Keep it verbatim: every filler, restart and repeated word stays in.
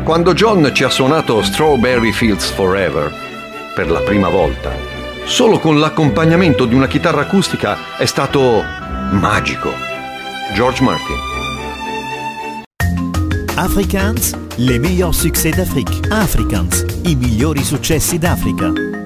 Quando John ci ha suonato Strawberry Fields Forever per la prima volta, solo con l'accompagnamento di una chitarra acustica è stato magico. George Martin. Afrikaans, les meilleurs succès d'Afrique. Afrikaans, i migliori successi d'Africa.